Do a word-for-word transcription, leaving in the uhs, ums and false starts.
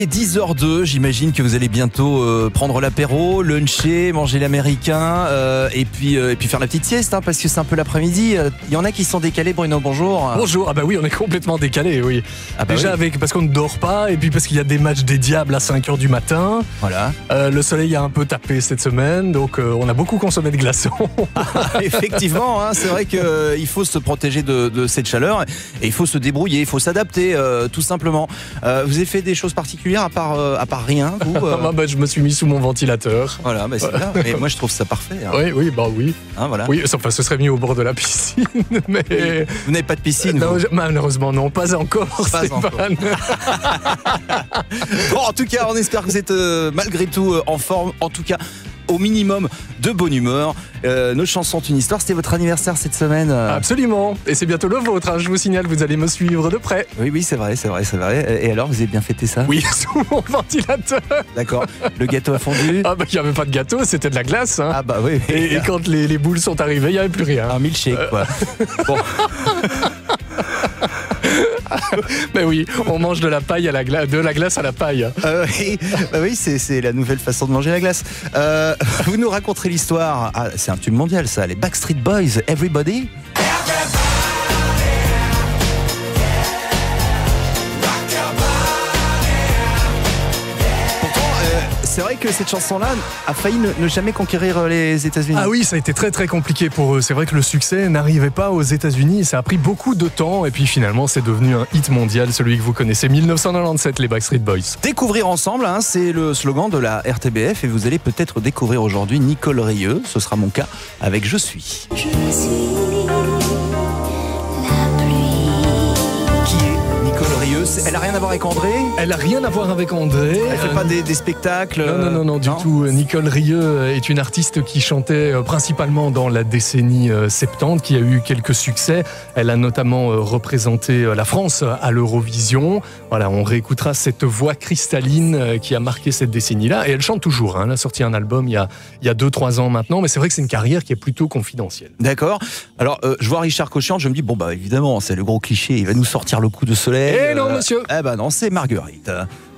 dix heures deux, j'imagine que vous allez bientôt euh, prendre l'apéro, luncher, manger l'américain euh, et puis euh, et puis faire la petite sieste hein, parce que c'est un peu l'après-midi. Il y en a qui sont décalés, Bruno, bonjour. Bonjour, ah bah oui, on est complètement décalés, oui. Ah bah Déjà oui. avec parce qu'on ne dort pas et puis parce qu'il y a des matchs des diables à cinq heures du matin. Voilà. Euh, le soleil a un peu tapé cette semaine, donc euh, on a beaucoup consommé de glaçons. Effectivement, hein, c'est vrai qu'il euh, faut se protéger de, de cette chaleur et il faut se débrouiller, il faut s'adapter euh, tout simplement. Euh, vous avez fait des choses particulières à part, euh, à part rien vous, euh... ah bah, je me suis mis sous mon ventilateur. Voilà, bah c'est bien. Mais moi je trouve ça parfait. Hein. Oui, oui, bah oui. Hein, voilà. Oui, enfin, ce serait mieux au bord de la piscine, mais... Oui. Vous n'avez pas de piscine Non, vous je... malheureusement non, pas encore. Pas encore. Bon, en tout cas, on espère que vous êtes euh, malgré tout euh, en forme. En tout cas, au minimum de bonne humeur. Euh, nos chansons ont une histoire. C'était votre anniversaire cette semaine. Euh... Absolument. Et c'est bientôt le vôtre. Hein. Je vous signale, vous allez me suivre de près. Oui, oui, c'est vrai, c'est vrai, c'est vrai. Et alors, vous avez bien fêté ça? Oui, sous mon ventilateur. D'accord. Le gâteau a fondu? Ah bah, il n'y avait pas de gâteau, c'était de la glace. Hein. Ah bah oui. oui. Et, et quand les, les boules sont arrivées, il n'y avait plus rien. Un milkshake, quoi. Bon. Ben oui, on mange de la paille à la glace, de la glace à la paille. Euh, oui, bah oui c'est, c'est la nouvelle façon de manger la glace. Euh, vous nous raconterez l'histoire. Ah, c'est un tube mondial, ça. Les Backstreet Boys, Everybody. C'est vrai que cette chanson-là a failli ne, ne jamais conquérir les États-Unis. Ah oui, ça a été très très compliqué pour eux. C'est vrai que le succès n'arrivait pas aux États-Unis. Ça a pris beaucoup de temps et puis finalement c'est devenu un hit mondial, celui que vous connaissez, dix-neuf cent quatre-vingt-dix-sept, les Backstreet Boys. Découvrir ensemble, hein, c'est le slogan de la R T B F et vous allez peut-être découvrir aujourd'hui Nicole Rieu. Ce sera mon cas avec Je suis. Je suis la pluie. Qui est Nicole Rieu? Elle a rien à voir avec André? Elle a rien à voir avec André. Elle fait pas des, des spectacles? Non, non, non, non, du non tout. Nicole Rieu est une artiste qui chantait principalement dans la décennie soixante-dix, qui a eu quelques succès. Elle a notamment représenté la France à l'Eurovision. Voilà, on réécoutera cette voix cristalline qui a marqué cette décennie-là. Et elle chante toujours. Hein. Elle a sorti un album il y a, il y a deux trois ans maintenant, mais c'est vrai que c'est une carrière qui est plutôt confidentielle. D'accord. Alors, euh, je vois Richard Cochian, je me dis, bon, bah évidemment, c'est le gros cliché, il va nous sortir le coup de soleil. Eh non, monsieur. Eh ben non, c'est Marguerite.